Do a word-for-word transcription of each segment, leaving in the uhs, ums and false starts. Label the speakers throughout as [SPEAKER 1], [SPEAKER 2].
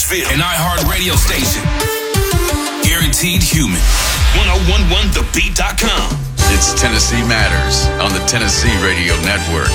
[SPEAKER 1] Nashville, an iHeart radio station. Guaranteed human. ten eleven the beat dot com.
[SPEAKER 2] It's Tennessee Matters on the Tennessee Radio Network.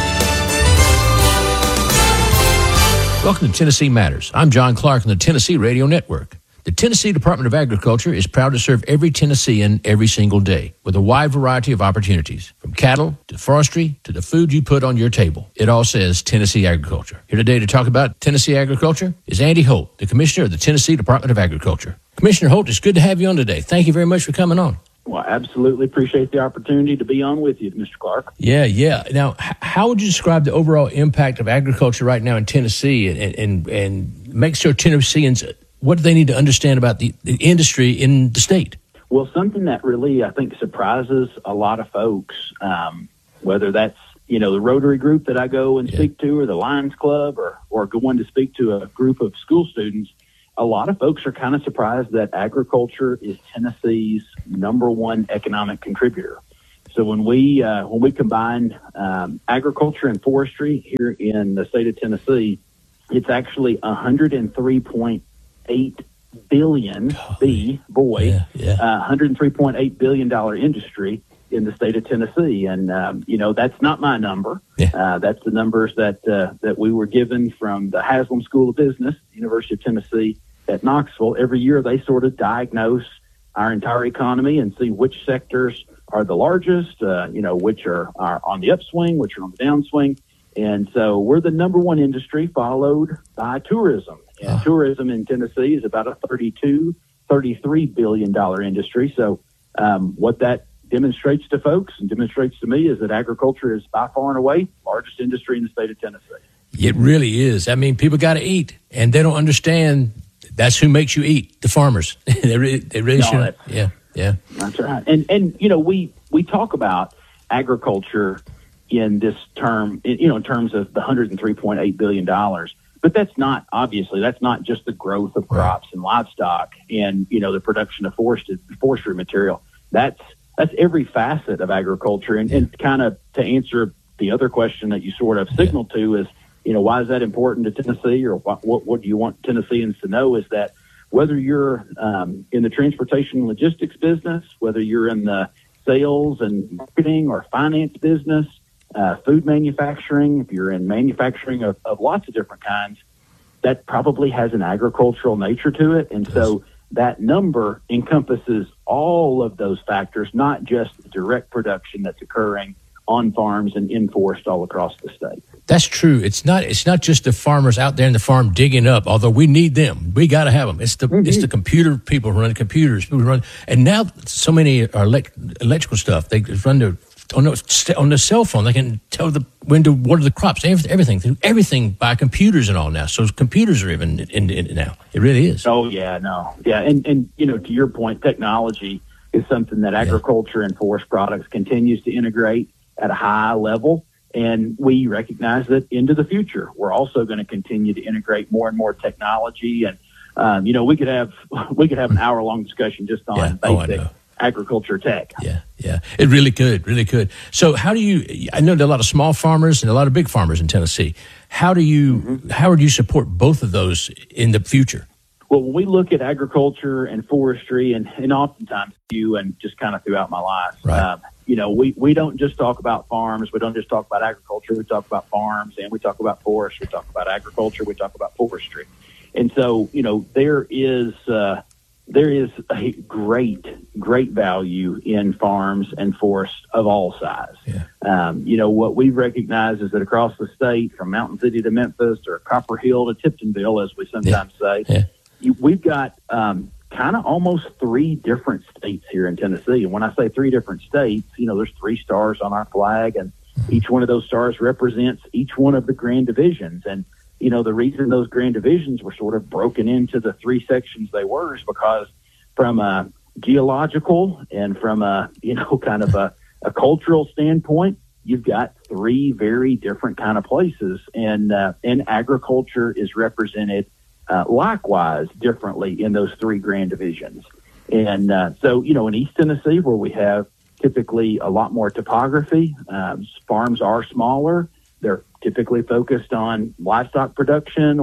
[SPEAKER 3] Welcome to Tennessee Matters. I'm John Clark on the Tennessee Radio Network. The Tennessee Department of Agriculture is proud to serve every Tennessean every single day with a wide variety of opportunities, from cattle to forestry to the food you put on your table. It all says Tennessee Agriculture. Here today to talk about Tennessee Agriculture is Andy Holt, the Commissioner of the Tennessee Department of Agriculture. Commissioner Holt, it's good to have you on today. Thank you very much for coming on.
[SPEAKER 4] Well, I absolutely appreciate the opportunity to be on with you, Mister Clark.
[SPEAKER 3] Yeah, yeah. Now, h- how would you describe the overall impact of agriculture right now in Tennessee and, and, and make sure Tennesseans, what do they need to understand about the, the industry in the state?
[SPEAKER 4] Well, something that really, I think, surprises a lot of folks, um, whether that's, you know, the Rotary group that I go and yeah. speak to, or the Lions Club, or, or going to speak to a group of school students, a lot of folks are kind of surprised that agriculture is Tennessee's number one economic contributor. So when we uh, when we combine um, agriculture and forestry here in the state of Tennessee, it's actually one hundred three point eight billion dollars, B, boy,
[SPEAKER 3] yeah, yeah.
[SPEAKER 4] Uh, one hundred three point eight billion dollars industry in the state of Tennessee. And, um, you know, that's not my number.
[SPEAKER 3] Yeah.
[SPEAKER 4] Uh, that's the numbers that uh, that we were given from the Haslam School of Business, University of Tennessee at Knoxville. Every year they sort of diagnose our entire economy and see which sectors are the largest, uh, you know, which are, are on the upswing, which are on the downswing. And so we're the number one industry, followed by tourism. And
[SPEAKER 3] oh.
[SPEAKER 4] tourism in Tennessee is about a thirty-two, thirty-three billion dollars industry. So um, what that demonstrates to folks and demonstrates to me is that agriculture is by far and away the largest industry in the state of Tennessee.
[SPEAKER 3] It really is. I mean, people got to eat, and they don't understand that's who makes you eat, the farmers. they really, they really
[SPEAKER 4] no,
[SPEAKER 3] should. Yeah, yeah.
[SPEAKER 4] That's right. And, and you know, we, we talk about agriculture in this term, you know, in terms of the one hundred three point eight billion dollars. But that's not, obviously, that's not just the growth of crops and livestock and, you know, the production of forested, forestry material. That's that's every facet of agriculture. And, and kind of to answer the other question that you sort of signaled yeah. to is, you know, why is that important to Tennessee, or what, what, what do you want Tennesseans to know is that whether you're um, in the transportation and logistics business, whether you're in the sales and marketing or finance business, uh, food manufacturing, if you're in manufacturing of, of lots of different kinds, that probably has an agricultural nature to it. And so that number encompasses all of those factors, not just the direct production that's occurring on farms and in forest all across the state.
[SPEAKER 3] That's true. It's not. It's not just the farmers out there in the farm digging up. Although we need them, we got to have them. It's the. Mm-hmm. It's the computer people who run the computers. People who run, and now so many are elect, electrical stuff. They run their on the, on the cell phone. They can tell the when to water the crops. Everything, everything by computers and all now. So computers are even in, in, in now. It really is.
[SPEAKER 4] Oh yeah, no, yeah, and and you know, to your point, technology is something that agriculture yeah. and forest products continues to integrate at a high level. And we recognize that into the future, we're also going to continue to integrate more and more technology. And, um, you know, we could have we could have an hour long discussion just on
[SPEAKER 3] yeah.
[SPEAKER 4] basic
[SPEAKER 3] oh,
[SPEAKER 4] agriculture tech.
[SPEAKER 3] Yeah, yeah. It really could, really could. So how do you, I know there are a lot of small farmers and a lot of big farmers in Tennessee. How do you, mm-hmm. how would you support both of those in the future?
[SPEAKER 4] Well, when we look at agriculture and forestry, and, and oftentimes you and just kind of throughout my life,
[SPEAKER 3] right.
[SPEAKER 4] um, you know, we, we don't just talk about farms. We don't just talk about agriculture. We talk about farms, and we talk about forests. We talk about agriculture. We talk about forestry. And so, you know, there is uh, there is a great, great value in farms and forests of all size.
[SPEAKER 3] Yeah.
[SPEAKER 4] Um, you know, what we recognize is that across the state, from Mountain City to Memphis or Copper Hill to Tiptonville, as we sometimes
[SPEAKER 3] yeah.
[SPEAKER 4] say,
[SPEAKER 3] yeah.
[SPEAKER 4] you, we've got um, kind of almost three different states here in Tennessee. And when I say three different states, you know, there's three stars on our flag, and each one of those stars represents each one of the grand divisions. And, you know, the reason those grand divisions were sort of broken into the three sections they were is because from a geological and from a, you know, kind of a, a cultural standpoint, you've got three very different kind of places. And, uh, and agriculture is represented Uh, likewise, differently in those three grand divisions. And uh, so, you know, in East Tennessee, where we have typically a lot more topography, um, farms are smaller. They're typically focused on livestock production or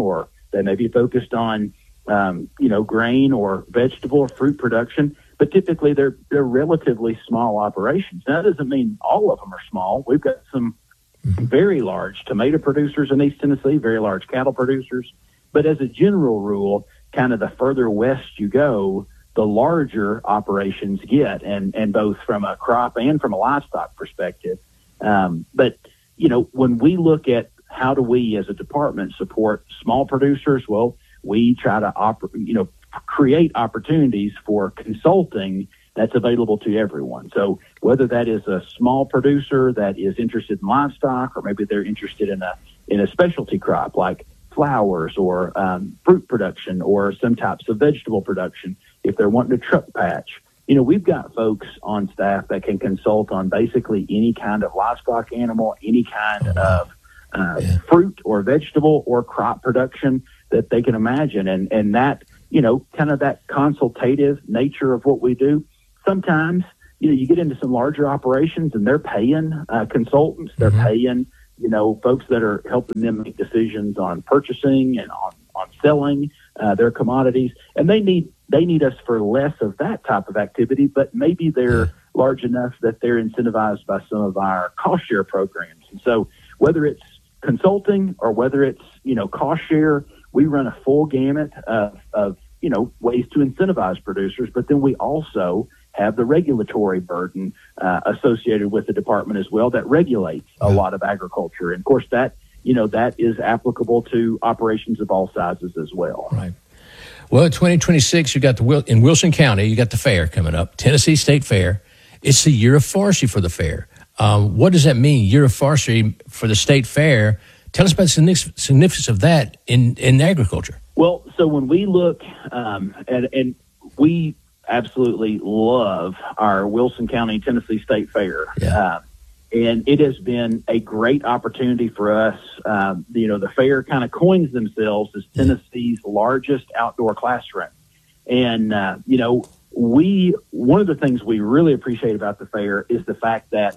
[SPEAKER 4] They may be focused on, um, you know, grain or vegetable or fruit production, but typically they're they're relatively small operations. Now, that doesn't mean all of them are small. We've got some very large tomato producers in East Tennessee, very large cattle producers. But as a general rule, kind of the further west you go, the larger operations get, and, and both from a crop and from a livestock perspective. Um, but, you know, when we look at how do we as a department support small producers, well, we try to, oper- you know, create opportunities for consulting that's available to everyone. So whether that is a small producer that is interested in livestock, or maybe they're interested in a in a specialty crop like flowers or um, fruit production or some types of vegetable production, if they're wanting a truck patch, you know, we've got folks on staff that can consult on basically any kind of livestock animal, any kind oh, wow. of uh, yeah. fruit or vegetable or crop production that they can imagine. And, and that, you know, kind of that consultative nature of what we do. Sometimes, you know, you get into some larger operations and they're paying uh, consultants, they're mm-hmm. paying, you know, folks that are helping them make decisions on purchasing and on, on selling uh, their commodities. And they need they need us for less of that type of activity, but maybe they're yeah. large enough that they're incentivized by some of our cost share programs. And so whether it's consulting or whether it's, you know, cost share, we run a full gamut of, of you know, ways to incentivize producers, but then we also have the regulatory burden uh, associated with the department as well that regulates a yeah. lot of agriculture. And of course that, you know, that is applicable to operations of all sizes as well.
[SPEAKER 3] Right. Well, twenty twenty-six, you got the, in Wilson County, you got the fair coming up, Tennessee State Fair. It's the year of forestry for the fair. Um, what does that mean, year of forestry for the state fair? Tell us about the significance of that in, in agriculture.
[SPEAKER 4] Well, so when we look, um, at, and we absolutely love our Wilson County Tennessee State Fair.
[SPEAKER 3] Yeah.
[SPEAKER 4] Uh, and it has been a great opportunity for us. Um, you know, the fair kind of coins themselves as Tennessee's yeah. largest outdoor classroom. And, uh, you know, we, one of the things we really appreciate about the fair is the fact that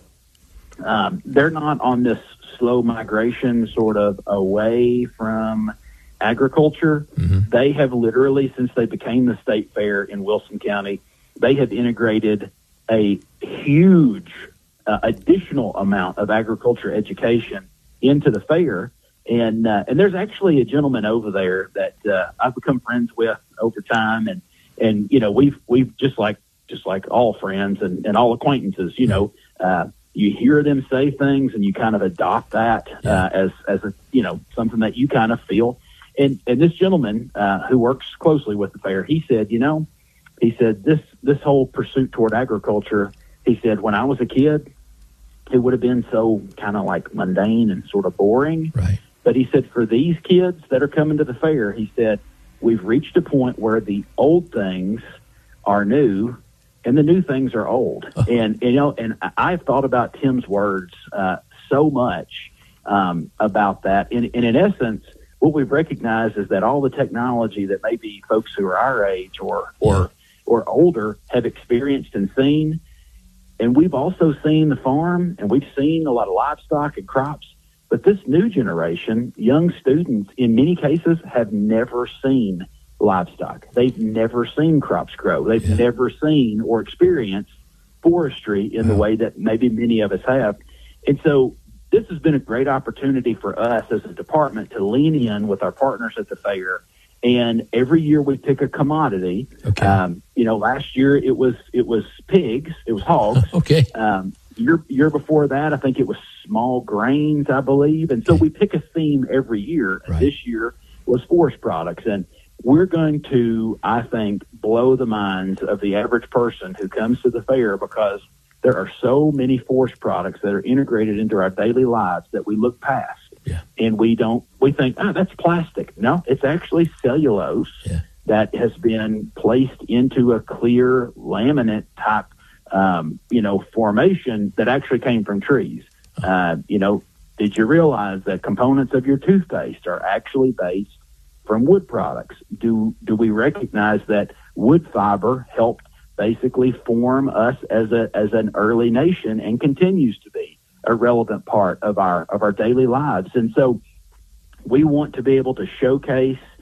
[SPEAKER 4] um, they're not on this slow migration sort of away from agriculture. Mm-hmm. They have literally, since they became the state fair in Wilson County, they have integrated a huge uh, additional amount of agriculture education into the fair. And uh, and there's actually a gentleman over there that uh, I've become friends with over time, and and you know we've we've just like just like all friends and, and all acquaintances, you know, uh, you hear them say things and you kind of adopt that uh, as as a you know something that you kind of feel. And and this gentleman uh, who works closely with the fair, he said, you know, he said this this whole pursuit toward agriculture, he said, when I was a kid, it would have been so kind of like mundane and sort of boring.
[SPEAKER 3] Right.
[SPEAKER 4] But he said, for these kids that are coming to the fair, he said, we've reached a point where the old things are new and the new things are old. Oh. And, you know, and I've thought about Tim's words uh, so much um, about that. And, and in essence, what we've recognized is that all the technology that maybe folks who are our age or, or, yeah. or older have experienced and seen, and we've also seen the farm and we've seen a lot of livestock and crops. But this new generation, young students, in many cases, have never seen livestock. They've never seen crops grow. They've yeah. never seen or experienced forestry in the way that maybe many of us have. And so this has been a great opportunity for us as a department to lean in with our partners at the fair. And every year we pick a commodity.
[SPEAKER 3] Okay.
[SPEAKER 4] Um, you know, last year it was it was pigs. It was hogs.
[SPEAKER 3] Okay.
[SPEAKER 4] Um, year year before that, I think it was small grains, I believe. And so we pick a theme every year.
[SPEAKER 3] Right.
[SPEAKER 4] This year was forest products. And we're going to, I think, blow the minds of the average person who comes to the fair, because there are so many forest products that are integrated into our daily lives that we look past.
[SPEAKER 3] Yeah.
[SPEAKER 4] And we don't, we think, oh, that's plastic. No, it's actually cellulose
[SPEAKER 3] yeah.
[SPEAKER 4] that has been placed into a clear laminate type, um, you know, formation that actually came from trees. Oh. Uh, you know, did you realize that components of your toothpaste are actually based from wood products? Do, do we recognize that wood fiber helped basically form us as a, as an early nation and continues to be a relevant part of our of our daily lives? And so we want to be able to showcase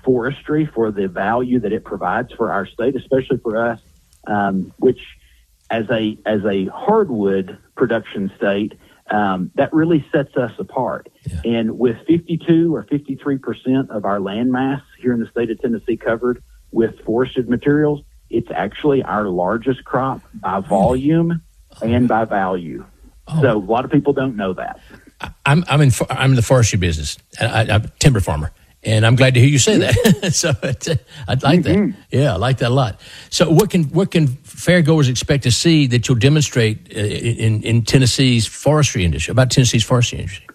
[SPEAKER 4] forestry for the value that it provides for our state, especially for us, um, which as a as a hardwood production state, um, that really sets us apart.
[SPEAKER 3] Yeah.
[SPEAKER 4] And with fifty-two or fifty-three percent of our land mass here in the state of Tennessee covered with forested materials, it's actually our largest crop by volume and by value.
[SPEAKER 3] Oh.
[SPEAKER 4] So a lot of people don't know that.
[SPEAKER 3] I'm I'm in I'm in the forestry business. I, I'm a timber farmer, and I'm glad to hear you say that. So it, uh, I like
[SPEAKER 4] Mm-hmm.
[SPEAKER 3] that. Yeah, I like that a lot. So what can what can fairgoers expect to see that you'll demonstrate uh, in in Tennessee's forestry industry about Tennessee's forestry industry?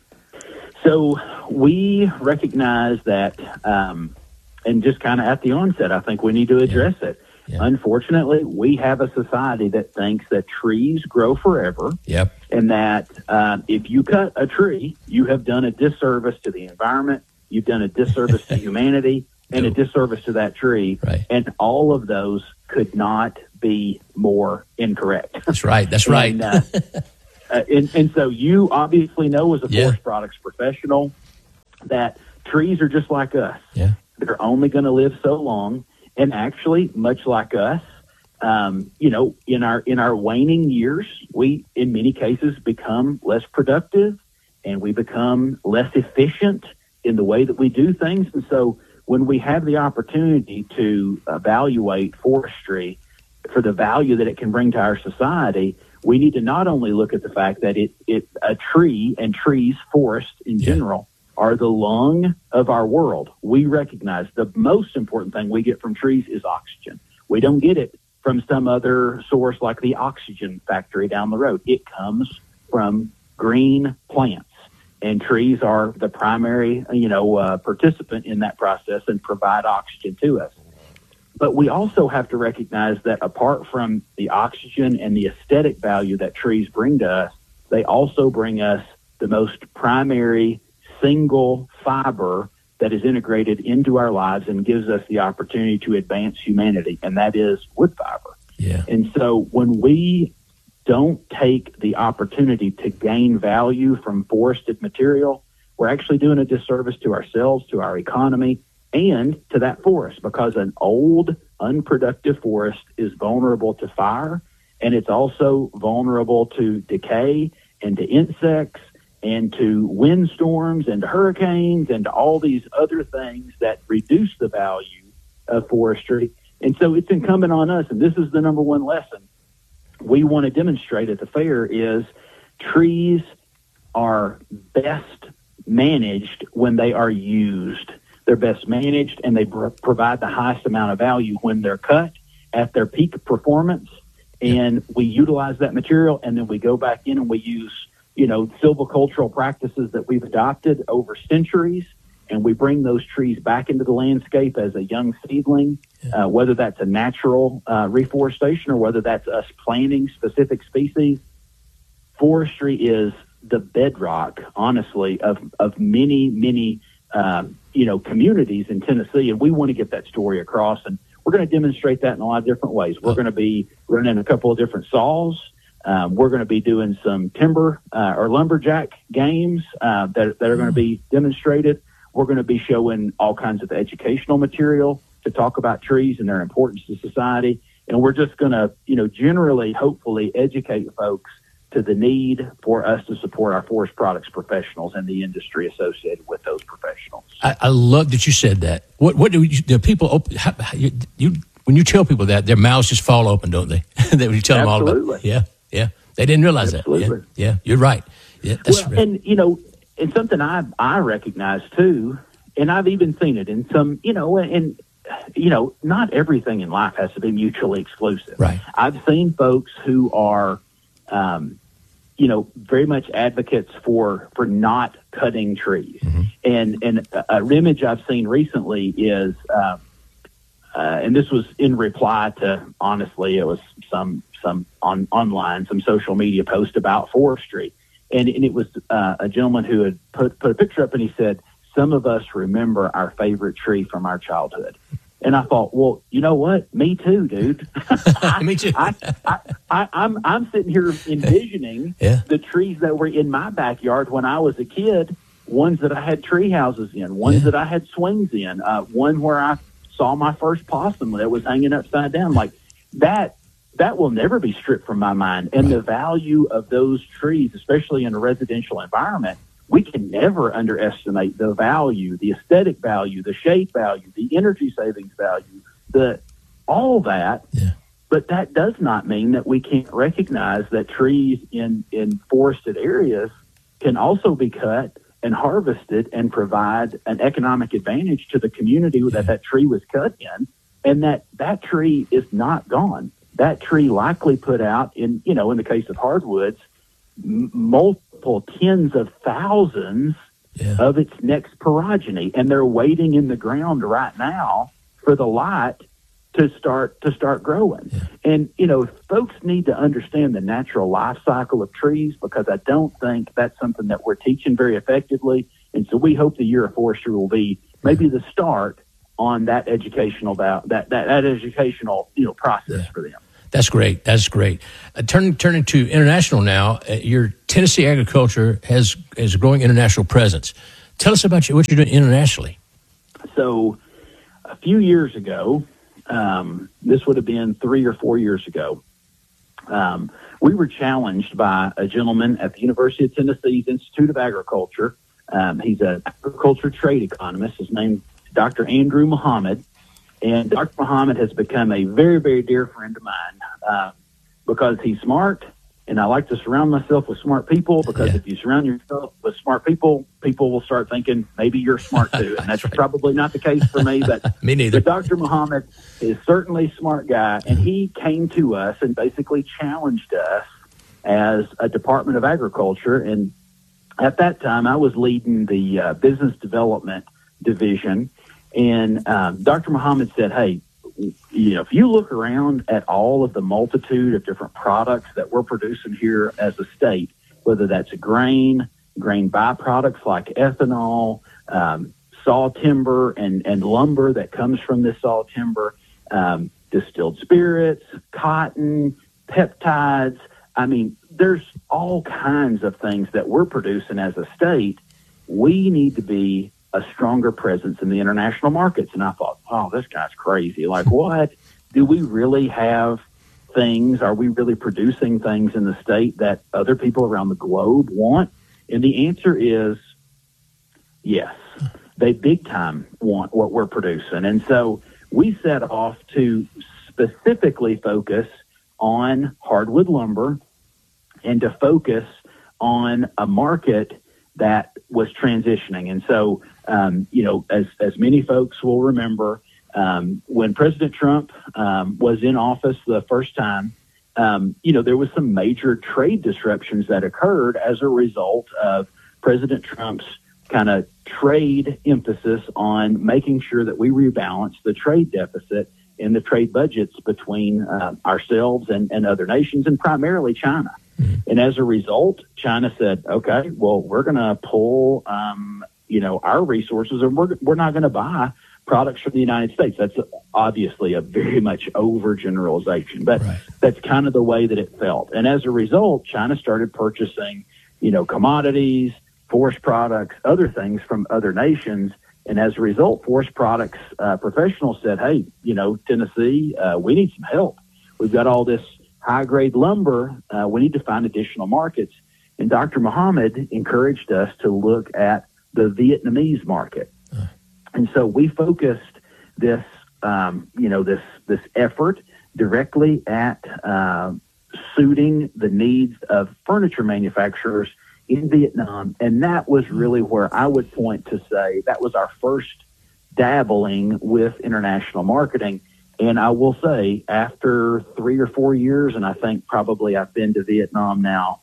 [SPEAKER 4] So we recognize that, um, and just kind of at the onset, I think we need to address
[SPEAKER 3] Yeah.
[SPEAKER 4] it.
[SPEAKER 3] Yeah.
[SPEAKER 4] Unfortunately, we have a society that thinks that trees grow forever.
[SPEAKER 3] Yep.
[SPEAKER 4] And that um, if you cut a tree, you have done a disservice to the environment, you've done a disservice to humanity, and
[SPEAKER 3] No.
[SPEAKER 4] a disservice to that tree.
[SPEAKER 3] Right.
[SPEAKER 4] And all of those could not be more incorrect.
[SPEAKER 3] That's right. That's right.
[SPEAKER 4] And, uh, uh, and, and so you obviously know as a
[SPEAKER 3] Yeah.
[SPEAKER 4] forest products professional that trees are just like us.
[SPEAKER 3] Yeah.
[SPEAKER 4] They're only going to live so long. And actually, much like us, um, you know, in our in our waning years, we, in many cases, become less productive and we become less efficient in the way that we do things. And so when we have the opportunity to evaluate forestry for the value that it can bring to our society, we need to not only look at the fact that it, it a tree and trees, forests in
[SPEAKER 3] Yeah.
[SPEAKER 4] general, are the lung of our world. We recognize the most important thing we get from trees is oxygen. We don't get it from some other source like the oxygen factory down the road. It comes from green plants, and trees are the primary, you know, uh, participant in that process and provide oxygen to us. But we also have to recognize that apart from the oxygen and the aesthetic value that trees bring to us, they also bring us the most primary single fiber that is integrated into our lives and gives us the opportunity to advance humanity, and that is wood fiber.
[SPEAKER 3] Yeah.
[SPEAKER 4] And so when we don't take the opportunity to gain value from forested material, we're actually doing a disservice to ourselves, to our economy, and to that forest, because an old, unproductive forest is vulnerable to fire, and it's also vulnerable to decay and to insects and to windstorms and to hurricanes and to all these other things that reduce the value of forestry. And so it's incumbent on us, and this is the number one lesson we want to demonstrate at the fair, is trees are best managed when they are used. They're best managed, and they pr- provide the highest amount of value when they're cut at their peak performance. And we utilize that material, and then we go back in and we use, you know, silvicultural practices that we've adopted over centuries, and we bring those trees back into the landscape as a young seedling, uh, whether that's a natural uh, reforestation or whether that's us planting specific species. Forestry is the bedrock, honestly, of, of many, many, um, you know, communities in Tennessee, and we want to get that story across, and we're going to demonstrate that in a lot of different ways. We're going to be running a couple of different saws. Um, we're going to be doing some timber uh, or lumberjack games uh, that, that are going to be demonstrated. We're going to be showing all kinds of educational material to talk about trees and their importance to society. And we're just going to, you know, generally, hopefully educate folks to the need for us to support our forest products professionals and the industry associated with those professionals.
[SPEAKER 3] I, I love that you said that. What what do you, do people open? How, how, you, you when you tell people that, their mouths just fall open, don't they? That when you tell them all
[SPEAKER 4] Absolutely.
[SPEAKER 3] about. Yeah, yeah. They didn't realize
[SPEAKER 4] Absolutely.
[SPEAKER 3] that. Yeah, yeah, you're right. Yeah, that's
[SPEAKER 4] well,
[SPEAKER 3] right.
[SPEAKER 4] and you know, and something I I recognize too, and I've even seen it in some, you know, and you know, not everything in life has to be mutually exclusive.
[SPEAKER 3] Right.
[SPEAKER 4] I've seen folks who are, um, you know, very much advocates for for not cutting trees. Mm-hmm. And and an image I've seen recently is, uh, uh, and this was in reply to, honestly, it was some some on online, some social media post about forestry. And, and it was uh, a gentleman who had put, put a picture up, and he said, some of us remember our favorite tree from our childhood. And I thought, well, you know what? Me too, dude. I,
[SPEAKER 3] Me too.
[SPEAKER 4] I, I, I, I'm I'm sitting here envisioning
[SPEAKER 3] Yeah.
[SPEAKER 4] the trees that were in my backyard when I was a kid, ones that I had tree houses in, ones
[SPEAKER 3] Yeah.
[SPEAKER 4] that I had swings in, uh, one where I saw my first possum that was hanging upside down. Like that, that will never be stripped from my mind. And
[SPEAKER 3] Right.
[SPEAKER 4] the value of those trees, especially in a residential environment, we can never underestimate the value, the aesthetic value, the shade value, the energy savings value, the all that.
[SPEAKER 3] Yeah.
[SPEAKER 4] But that does not mean that we can't recognize that trees in, in forested areas can also be cut and harvested and provide an economic advantage to the community
[SPEAKER 3] Yeah.
[SPEAKER 4] that that tree was cut in, and that that tree is not gone. That tree likely put out in, you know, in the case of hardwoods, m- multiple tens of thousands
[SPEAKER 3] Yeah.
[SPEAKER 4] of its next progeny, and they're waiting in the ground right now for the light to start to start growing.
[SPEAKER 3] Yeah.
[SPEAKER 4] And you know, folks need to understand the natural life cycle of trees, because I don't think that's something that we're teaching very effectively. And so we hope the Year of Forestry will be maybe the start on that educational that that that, that educational you know process
[SPEAKER 3] Yeah.
[SPEAKER 4] for them.
[SPEAKER 3] That's great. That's great. Uh, turning turning to international now, uh, your Tennessee agriculture has has a growing international presence. Tell us about you, what you're doing internationally.
[SPEAKER 4] So a few years ago, um, this would have been three or four years ago, um, we were challenged by a gentleman at the University of Tennessee's Institute of Agriculture. Um, he's an agriculture trade economist. His name is Doctor Andrew Muhammad. And Doctor Muhammad has become a very, very dear friend of mine uh, because he's smart, and I like to surround myself with smart people, because
[SPEAKER 3] Yeah.
[SPEAKER 4] if you surround yourself with smart people, people will start thinking maybe you're smart too. And that's
[SPEAKER 3] right.
[SPEAKER 4] probably not the case for me, but
[SPEAKER 3] Me neither.
[SPEAKER 4] but Doctor Muhammad is certainly a smart guy, and he came to us and basically challenged us as a Department of Agriculture. And at that time, I was leading the uh, business development division. And um, Doctor Muhammad said, hey, you know, if you look around at all of the multitude of different products that we're producing here as a state, whether that's a grain, grain byproducts like ethanol, um, saw timber and, and lumber that comes from this saw timber, um, distilled spirits, cotton, peptides. I mean, there's all kinds of things that we're producing as a state. We need to be a stronger presence in the international markets. And I thought, oh, this guy's crazy. Like, what? Do we really have things? Are we really producing things in the state that other people around the globe want? And the answer is yes. They big time want what we're producing. And so we set off to specifically focus on hardwood lumber and to focus on a market that was transitioning. And so, um, you know, as, as many folks will remember, um, when President Trump um, was in office the first time, um, you know, there was some major trade disruptions that occurred as a result of President Trump's kind of trade emphasis on making sure that we rebalance the trade deficit in the trade budgets between uh, ourselves and, and other nations, and primarily China. And as a result, China said, okay, well, we're going to pull, um, you know, our resources, and we're, we're not going to buy products from the United States. That's obviously a very much overgeneralization, but
[SPEAKER 3] Right.
[SPEAKER 4] that's kind of the way that it felt. And as a result, China started purchasing, you know, commodities, forest products, other things from other nations. And as a result, forest products uh, professionals said, hey, you know, Tennessee, uh, we need some help. We've got all this high-grade lumber. Uh, we need to find additional markets. And Doctor Muhammad encouraged us to look at the Vietnamese market. Uh. And so we focused this, um, you know, this this effort directly at uh, suiting the needs of furniture manufacturers in Vietnam. And that was really where I would point to say that was our first dabbling with international marketing. And I will say, after three or four years, and I think probably I've been to Vietnam now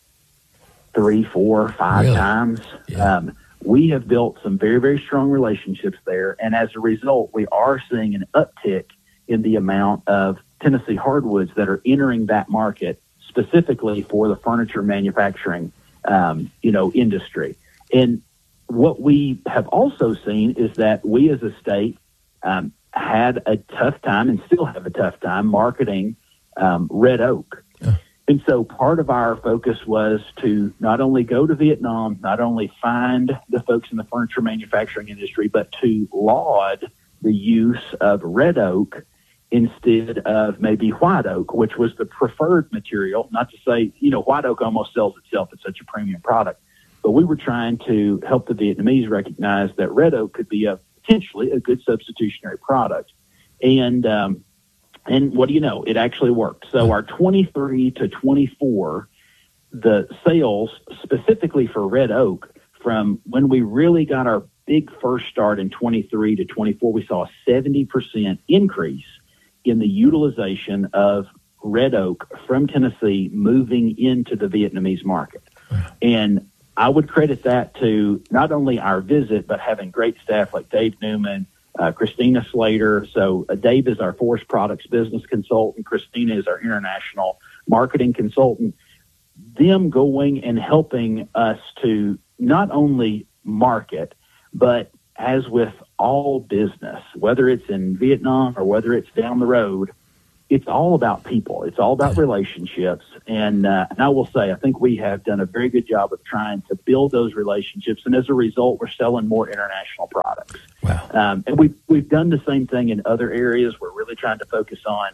[SPEAKER 4] three, four, five
[SPEAKER 3] Really?
[SPEAKER 4] times,
[SPEAKER 3] Yeah.
[SPEAKER 4] um, we have built some very, very strong relationships there. And as a result, we are seeing an uptick in the amount of Tennessee hardwoods that are entering that market specifically for the furniture manufacturing, um, you know, industry. And what we have also seen is that we as a state um, had a tough time and still have a tough time marketing um, red oak.
[SPEAKER 3] Yeah.
[SPEAKER 4] And so part of our focus was to not only go to Vietnam, not only find the folks in the furniture manufacturing industry, but to laud the use of red oak instead of maybe white oak, which was the preferred material. Not to say, you know, white oak almost sells itself. It's such a premium product. But we were trying to help the Vietnamese recognize that red oak could be a potentially a good substitutionary product. And, um, and what do you know? It actually worked. So our twenty-three to twenty-four, the sales specifically for red oak, from when we really got our big first start in twenty-three to twenty-four, we saw a seventy percent increase in the utilization of red oak from Tennessee moving into the Vietnamese market. Wow. And I would credit that to not only our visit, but having great staff like Dave Newman, uh, Christina Slater. So uh, Dave is our forest products business consultant. Christina is our international marketing consultant. Them going and helping us to not only market, but as with all business, whether it's in Vietnam or whether it's down the road, it's all about people. It's all about relationships. And, uh, and I will say, I think we have done a very good job of trying to build those relationships. And as a result, we're selling more international products.
[SPEAKER 3] Wow.
[SPEAKER 4] Um, and we've, we've done the same thing in other areas. We're really trying to focus on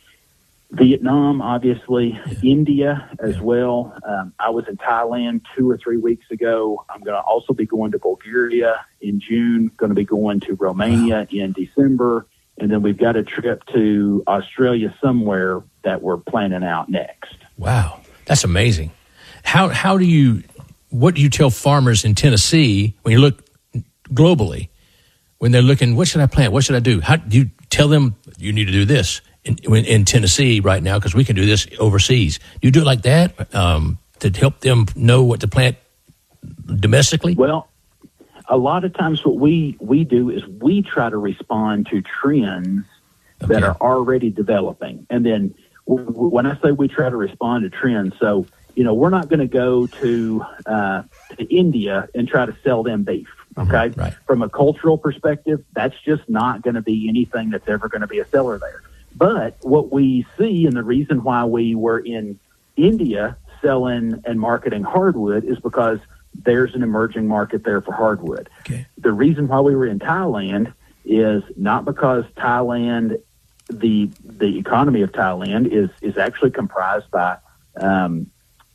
[SPEAKER 4] Vietnam, obviously, yeah. India as yeah. well. Um, I was in Thailand two or three weeks ago. I'm going to also be going to Bulgaria in June, going to be going to Romania wow. in December. And then we've got a trip to Australia somewhere that we're planning out next.
[SPEAKER 3] Wow. That's amazing. How, how do you, what do you tell farmers in Tennessee when you look globally, when they're looking, what should I plant? What should I do? How do you tell them you need to do this? In, in Tennessee right now, because we can do this overseas. Do you do it like that um, to help them know what to plant domestically?
[SPEAKER 4] Well, a lot of times what we, we do is we try to respond to trends okay. that are already developing. And then w- w- when I say we try to respond to trends, so, you know, we're not going to go to, uh, to India and try to sell them beef. Okay.
[SPEAKER 3] Mm-hmm. Right.
[SPEAKER 4] From a cultural perspective, that's just not going to be anything that's ever going to be a seller there. But what we see, and the reason why we were in India selling and marketing hardwood, is because there's an emerging market there for hardwood.
[SPEAKER 3] Okay.
[SPEAKER 4] The reason why we were in Thailand is not because Thailand, the the economy of Thailand is is actually comprised by, um,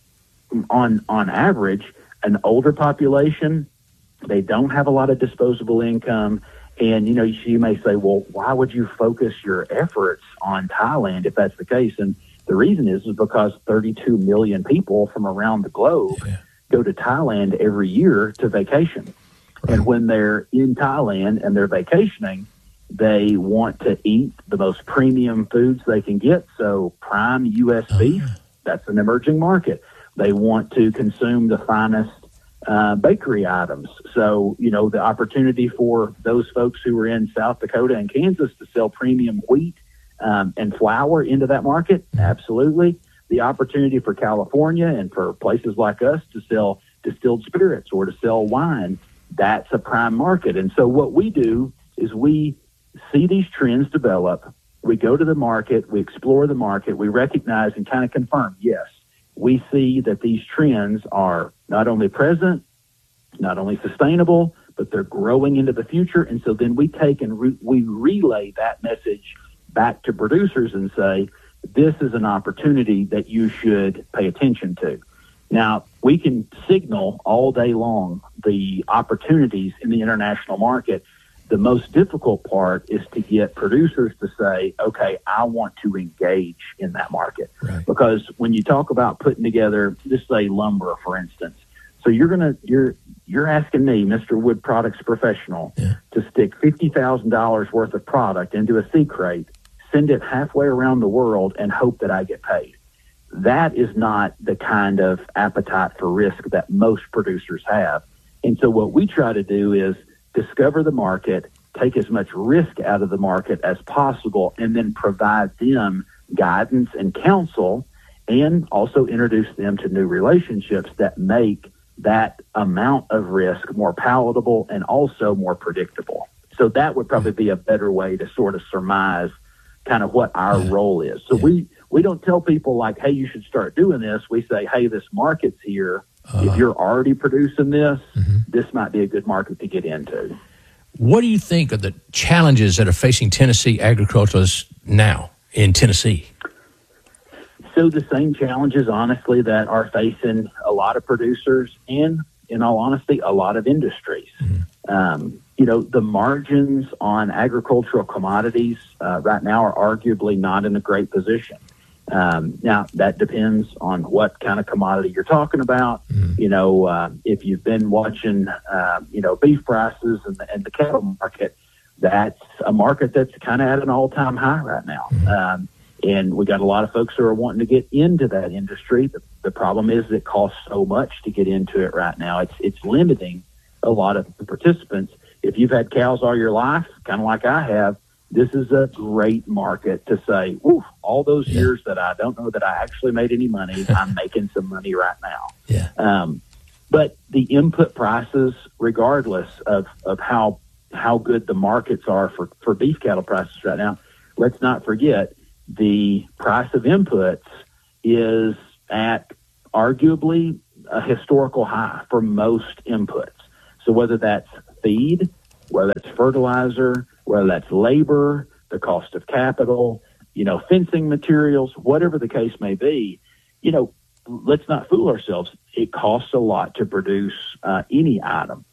[SPEAKER 4] on on average, an older population. They don't have a lot of disposable income. And, you know, you may say, well, why would you focus your efforts on Thailand if that's the case? And the reason is, is because thirty-two million people from around the globe yeah. go to Thailand every year to vacation. Right. And when they're in Thailand and they're vacationing, they want to eat the most premium foods they can get. So prime U S oh, beef, yeah. that's an emerging market. They want to consume the finest Uh, bakery items. So, you know, the opportunity for those folks who are in South Dakota and Kansas to sell premium wheat um, and flour into that market, absolutely. The opportunity for California and for places like us to sell distilled spirits or to sell wine, that's a prime market. And so what we do is we see these trends develop, we go to the market, we explore the market, we recognize and kind of confirm, yes, we see that these trends are not only present, not only sustainable, but they're growing into the future. And so then we take and re- we relay that message back to producers and say, this is an opportunity that you should pay attention to. Now, we can signal all day long the opportunities in the international market. The most difficult part is to get producers to say, okay, I want to engage in that market. Right. Because when you talk about putting together, just say lumber, for instance, so you're going to, you're, you're asking me, Mister Wood Products Professional, yeah. to stick fifty thousand dollars worth of product into a sea crate, send it halfway around the world and hope that I get paid. That is not the kind of appetite for risk that most producers have. And so what we try to do is discover the market, take as much risk out of the market as possible, and then provide them guidance and counsel, and also introduce them to new relationships that make that amount of risk more palatable and also more predictable. So that would probably be a better way to sort of surmise kind of what our yeah. role is. So yeah. we, we don't tell people like, hey, you should start doing this. We say, hey, this market's here. Uh, if you're already producing this, mm-hmm. this might be a good market to get into.
[SPEAKER 3] What do you think of the challenges that are facing Tennessee agriculturalists now in Tennessee?
[SPEAKER 4] So the same challenges, honestly, that are facing a lot of producers and, in all honesty, a lot of industries. Mm-hmm. Um, you know, the margins on agricultural commodities uh, right now are arguably not in a great position. Um, now, that depends on what kind of commodity you're talking about. Mm-hmm. You know, uh, if you've been watching, uh, you know, beef prices and the, and the cattle market, that's a market that's kind of at an all-time high right now. Mm-hmm. Um, and we got a lot of folks who are wanting to get into that industry. The, the problem is it costs so much to get into it right now. It's it's limiting a lot of the participants. If you've had cows all your life, kind of like I have, this is a great market to say, ooh, all those yeah. years that I don't know that I actually made any money, I'm making some money right now.
[SPEAKER 3] Yeah.
[SPEAKER 4] Um, but the input prices, regardless of, of how how good the markets are for, for beef cattle prices right now, let's not forget the price of inputs is at arguably a historical high for most inputs. So whether that's feed, whether that's fertilizer, whether that's labor, the cost of capital, you know, fencing materials, whatever the case may be, you know, let's not fool ourselves. It costs a lot to produce uh, any item.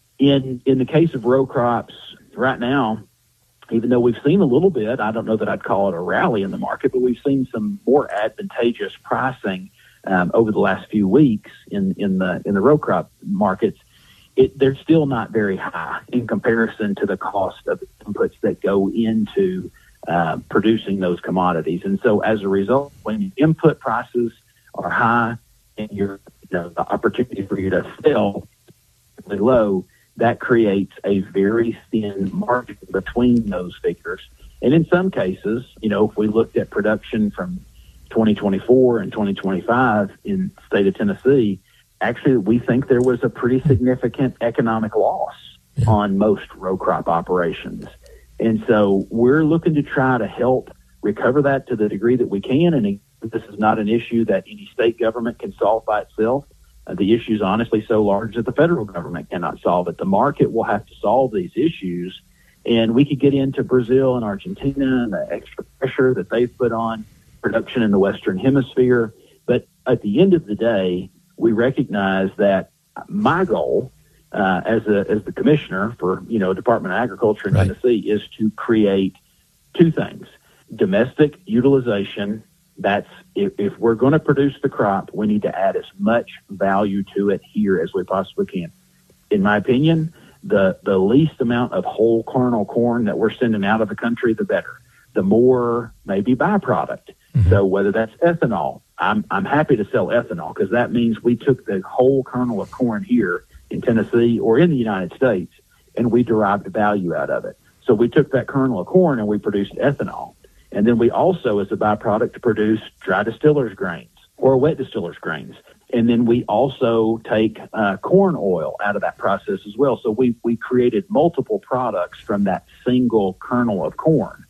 [SPEAKER 4] In in the case of row crops right now, even though we've seen a little bit, I don't know that I'd call it a rally in the market, but we've seen some more advantageous pricing um, over the last few weeks in, in the in the row crop markets. It, they're still not very high in comparison to the cost of inputs that go into uh, producing those commodities. And so as a result, when input prices are high and you're, you know, the opportunity for you to sell really low, that creates a very thin margin between those figures. And in some cases, you know, if we looked at production from twenty twenty-four and twenty twenty-five in the state of Tennessee, actually, we think there was a pretty significant economic loss yeah. on most row crop operations. And so we're looking to try to help recover that to the degree that we can. And this is not an issue that any state government can solve by itself. Uh, the issue is honestly so large that the federal government cannot solve it. The market will have to solve these issues. And we could get into Brazil and Argentina and the extra pressure that they've put on production in the Western Hemisphere. But at the end of the day, we recognize that my goal uh, as a as the commissioner for, you know, Department of Agriculture in right. Tennessee is to create two things. Domestic utilization. That's if, if we're going to produce the crop, we need to add as much value to it here as we possibly can. In my opinion, the, the least amount of whole kernel corn that we're sending out of the country, the better. The more maybe byproduct. Mm-hmm. So whether that's ethanol, I'm I'm happy to sell ethanol because that means we took the whole kernel of corn here in Tennessee or in the United States and we derived value out of it. So we took that kernel of corn and we produced ethanol. And then we also, as a byproduct, produce dry distillers grains or wet distillers grains. And then we also take uh, corn oil out of that process as well. So we we created multiple products from that single kernel of corn.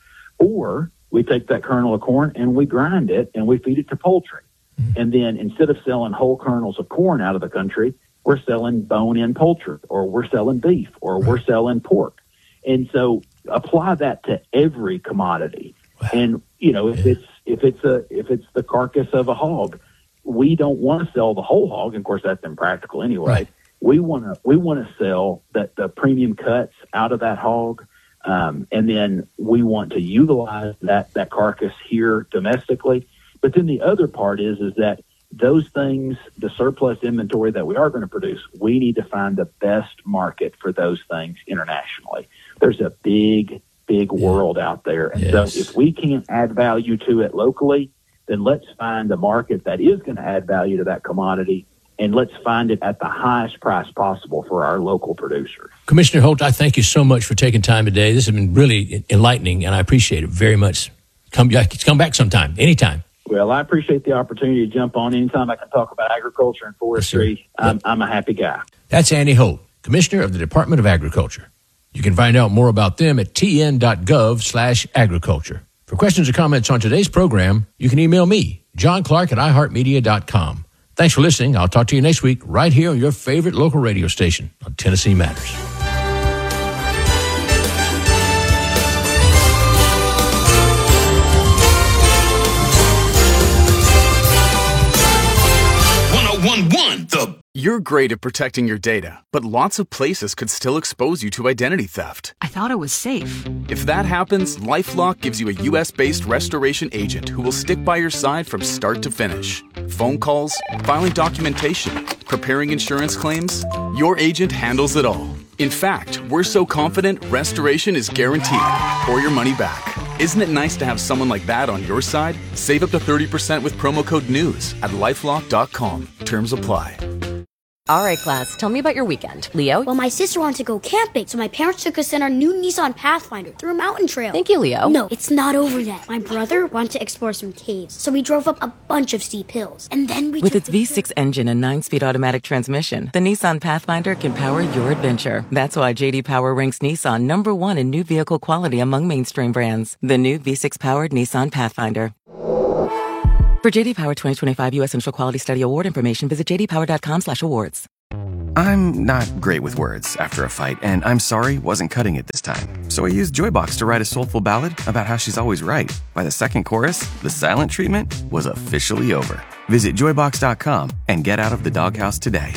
[SPEAKER 4] Or we take that kernel of corn and we grind it and we feed it to poultry. Mm-hmm. And then instead of selling whole kernels of corn out of the country, we're selling bone-in poultry or we're selling beef or right. we're selling pork. And so apply that to every commodity. Wow. And, you know, if yeah. it's if it's a if it's the carcass of a hog, we don't want to sell the whole hog. And of course, that's impractical anyway. Right. We want to we want to sell the, the premium cuts out of that hog. Um, and then we want to utilize that, that carcass here domestically. But then the other part is, is that those things, the surplus inventory that we are going to produce, we need to find the best market for those things internationally. There's a big, big yeah. world out there. And yes. so if we can't add value to it locally, then let's find a market that is going to add value to that commodity. And let's find it at the highest price possible for our local producers.
[SPEAKER 3] Commissioner Holt, I thank you so much for taking time today. This has been really enlightening, and I appreciate it very much. Come, come back sometime, anytime.
[SPEAKER 4] Well, I appreciate the opportunity to jump on anytime I can talk about agriculture and forestry. Yes, I'm, yep. I'm a happy guy.
[SPEAKER 3] That's Andy Holt, Commissioner of the Department of Agriculture. You can find out more about them at t n dot gov slash agriculture. For questions or comments on today's program, you can email me, John Clark at i heart media dot com. Thanks for listening. I'll talk to you next week right here on your favorite local radio station on Tennessee Matters.
[SPEAKER 1] one oh one The
[SPEAKER 5] You're great at protecting your data, but lots of places could still expose you to identity theft.
[SPEAKER 6] I thought it was safe.
[SPEAKER 5] If that happens, LifeLock gives you a U S-based restoration agent who will stick by your side from start to finish. Phone calls, filing documentation, preparing insurance claims, your agent handles it all. In fact, we're so confident restoration is guaranteed or your money back. Isn't it nice to have someone like that on your side? Save up to thirty percent with promo code NEWS at lifelock dot com. Terms apply.
[SPEAKER 7] All right, class, tell me about your weekend. Leo?
[SPEAKER 8] Well, my sister wanted to go camping, so my parents took us in our new Nissan Pathfinder through a mountain trail.
[SPEAKER 7] Thank you, Leo.
[SPEAKER 8] No, it's not over yet. My brother wanted to explore some caves, so we drove up a bunch of steep hills. And then we
[SPEAKER 7] With
[SPEAKER 8] took
[SPEAKER 7] its
[SPEAKER 8] the-
[SPEAKER 7] V six engine and nine-speed automatic transmission, the Nissan Pathfinder can power your adventure. That's why J D Power ranks Nissan number one in new vehicle quality among mainstream brands. The new V six-powered Nissan Pathfinder. For J D Power twenty twenty-five U S Central Quality Study Award information, visit j d power dot com slash awards.
[SPEAKER 9] I'm not great with words after a fight, and I'm sorry wasn't cutting it this time. So I used Joybox to write a soulful ballad about how she's always right. By the second chorus, the silent treatment was officially over. Visit joybox dot com and get out of the doghouse today.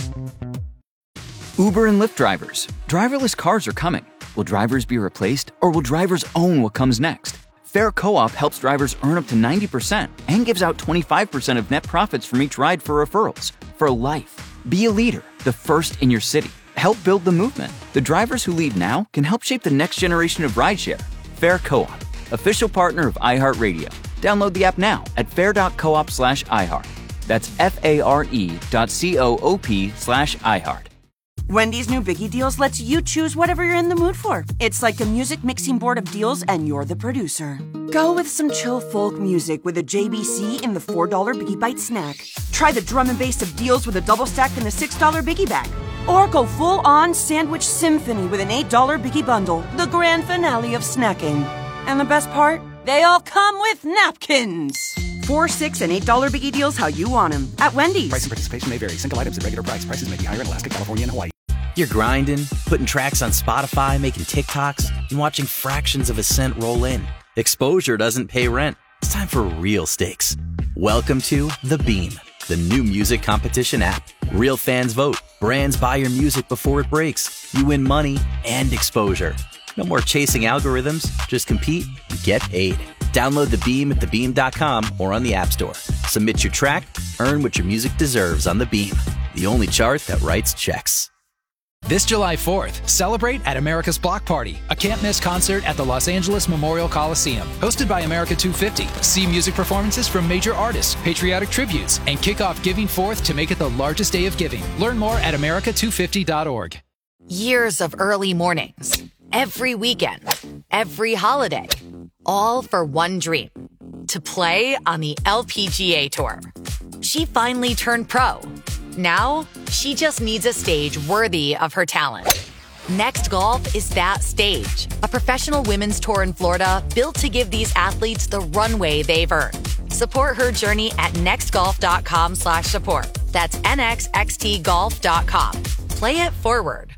[SPEAKER 10] Uber and Lyft drivers. Driverless cars are coming. Will drivers be replaced, or will drivers own what comes next? Fair Co-op helps drivers earn up to ninety percent and gives out twenty-five percent of net profits from each ride for referrals. For life. Be a leader, the first in your city. Help build the movement. The drivers who lead now can help shape the next generation of rideshare. Fair Co-op, official partner of iHeartRadio. Download the app now at fair.coop slash iHeart. That's F-A-R-E dot C-O-O-P slash iHeart.
[SPEAKER 6] Wendy's new Biggie Deals lets you choose whatever you're in the mood for. It's like a music mixing board of deals, and you're the producer. Go with some chill folk music with a J B C in the four dollar Biggie Bite snack. Try the drum and bass of deals with a double stack in the six dollar Biggie Bag. Or go full-on sandwich symphony with an eight dollar Biggie Bundle, the grand finale of snacking. And the best part? They all come with napkins. Four, six, and eight dollar Biggie Deals how you want them at Wendy's.
[SPEAKER 11] Price and participation may vary. Single items at regular price. Prices may be higher in Alaska, California, and Hawaii.
[SPEAKER 12] You're grinding, putting tracks on Spotify, making TikToks, and watching fractions of a cent roll in. Exposure doesn't pay rent. It's time for real stakes. Welcome to The Beam, the new music competition app. Real fans vote. Brands buy your music before it breaks. You win money and exposure. No more chasing algorithms. Just compete and get paid. Download The Beam at the beam dot com or on the App Store. Submit your track, earn what your music deserves on The Beam, the only chart that writes checks.
[SPEAKER 13] This July fourth, celebrate at America's Block Party, a can't-miss concert at the Los Angeles Memorial Coliseum. Hosted by America two fifty. See music performances from major artists, patriotic tributes, and kick off Giving Fourth to make it the largest day of giving. Learn more at america two fifty dot org.
[SPEAKER 14] Years of early mornings, every weekend, every holiday, all for one dream, to play on the L P G A Tour. She finally turned pro. Now, she just needs a stage worthy of her talent. Next Golf is that stage, a professional women's tour in Florida built to give these athletes the runway they've earned. Support her journey at nextgolf.com slash support. That's N X X T golf dot com. Play it forward.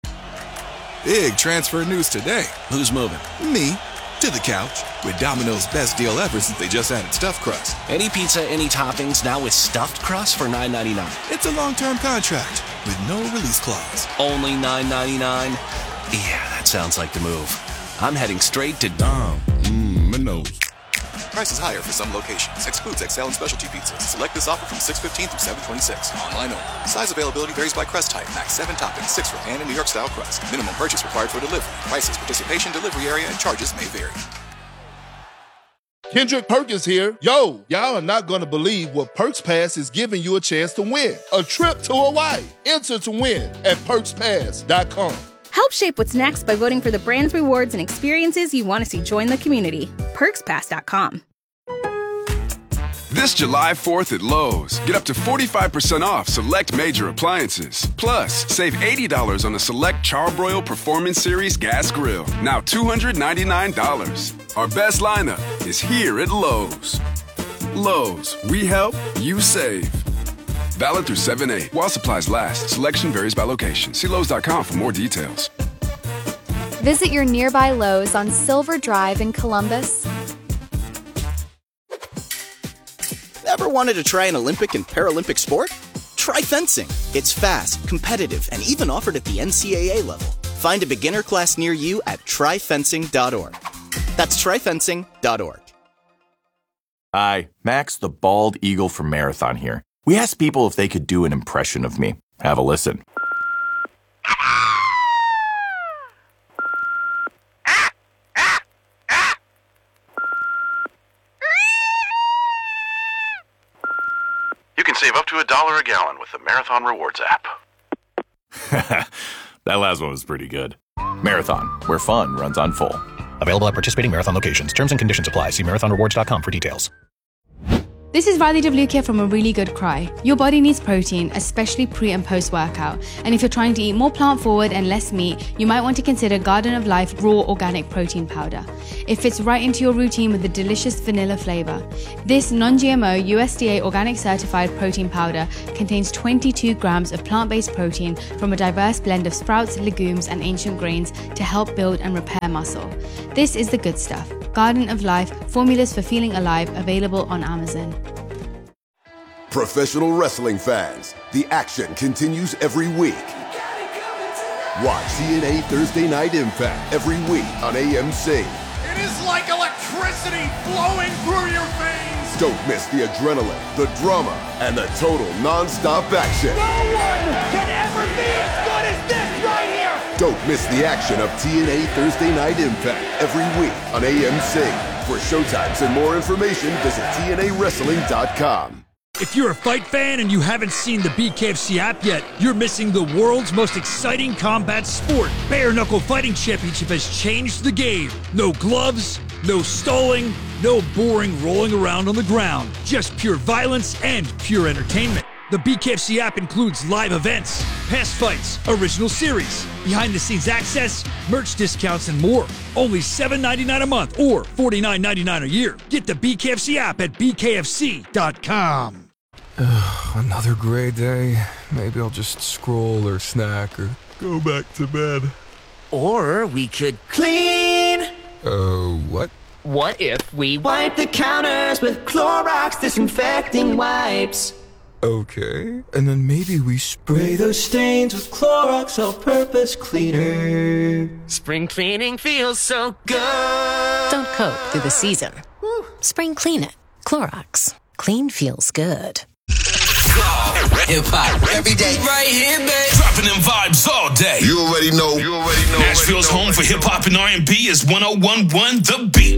[SPEAKER 15] Big transfer news today.
[SPEAKER 1] Who's moving?
[SPEAKER 15] Me. To the couch. With Domino's best deal ever since they just added stuffed crust.
[SPEAKER 16] Any pizza, any toppings, now with stuffed crust for nine ninety-nine.
[SPEAKER 15] It's a long-term contract with no release clause.
[SPEAKER 16] Only nine ninety-nine? Yeah, that sounds like the move. I'm heading straight to Dom.
[SPEAKER 15] Mmm, my nose. Prices higher for some locations. Excludes X L and specialty pizzas. Select this offer from six fifteen through seven twenty-six. Online only. Size availability varies by crust type. Max seven toppings, six for pan and New York style crust. Minimum purchase required for delivery. Prices, participation, delivery area, and charges may vary.
[SPEAKER 17] Kendrick Perkins here. Yo, y'all are not going to believe what Perks Pass is giving you a chance to win. A trip to Hawaii. Enter to win at perks pass dot com.
[SPEAKER 18] Help shape what's next by voting for the brands, rewards, and experiences you want to see join the community. perks pass dot com.
[SPEAKER 19] This July fourth at Lowe's, get up to forty-five percent off select major appliances. Plus, save eighty dollars on a select Charbroil Performance Series gas grill, now two hundred ninety-nine dollars. Our best lineup is here at Lowe's. Lowe's, we help, you save. Valid through seven eight. While supplies last, selection varies by location. See Lowe's dot com for more details.
[SPEAKER 20] Visit your nearby Lowe's on Silver Drive in Columbus.
[SPEAKER 12] Ever wanted to try an Olympic and Paralympic sport? Try fencing. It's fast, competitive, and even offered at the N C A A level. Find a beginner class near you at try fencing dot org. That's try fencing dot org.
[SPEAKER 21] Hi, Max the Bald Eagle from Marathon here. We asked people if they could do an impression of me. Have a listen.
[SPEAKER 22] You can save up to a dollar a gallon with the Marathon Rewards app.
[SPEAKER 21] That last one was pretty good. Marathon, where fun runs on full.
[SPEAKER 23] Available at participating Marathon locations. Terms and conditions apply. See marathon rewards dot com for details.
[SPEAKER 24] This is Riley Devlukia from A Really Good Cry. Your body needs protein, especially pre and post workout. And if you're trying to eat more plant forward and less meat, you might want to consider Garden of Life Raw Organic Protein Powder. It fits right into your routine with a delicious vanilla flavor. This non-G M O U S D A organic certified protein powder contains twenty-two grams of plant-based protein from a diverse blend of sprouts, legumes, and ancient grains to help build and repair muscle. This is the good stuff. Garden of Life, formulas for feeling alive, available on Amazon.
[SPEAKER 25] Professional wrestling fans, the action continues every week. Watch T N A Thursday Night Impact every week on A M C.
[SPEAKER 26] It is like electricity flowing through your veins.
[SPEAKER 25] Don't miss the adrenaline, the drama, and the total non-stop action.
[SPEAKER 26] No one can ever be as good as this right here.
[SPEAKER 25] Don't miss the action of T N A Thursday Night Impact every week on A M C. For showtimes and more information, visit T N A wrestling dot com.
[SPEAKER 27] If you're a fight fan and you haven't seen the B K F C app yet, you're missing the world's most exciting combat sport. Bare Knuckle Fighting Championship has changed the game. No gloves, no stalling, no boring rolling around on the ground. Just pure violence and pure entertainment. The B K F C app includes live events, past fights, original series, behind-the-scenes access, merch discounts, and more. Only seven dollars and ninety-nine cents a month or forty-nine dollars and ninety-nine cents a year. Get the B K F C app at B K F C dot com.
[SPEAKER 28] Another gray day. Maybe I'll just scroll or snack or go back to bed.
[SPEAKER 29] Or we could clean.
[SPEAKER 28] Uh, what?
[SPEAKER 29] What if we wipe the counters with Clorox disinfecting wipes?
[SPEAKER 28] Okay, and then maybe we spray
[SPEAKER 29] those stains with Clorox all-purpose cleaner. Spring cleaning feels so good.
[SPEAKER 30] Don't cope through the season. Woo. Spring clean it. Clorox. Clean feels good.
[SPEAKER 1] Hip hop every day, right here, babe. Dropping them vibes all day.
[SPEAKER 25] You already know. You already know.
[SPEAKER 1] Nashville's
[SPEAKER 25] already know,
[SPEAKER 1] home for hip hop and R and B is one oh one point one The Beat.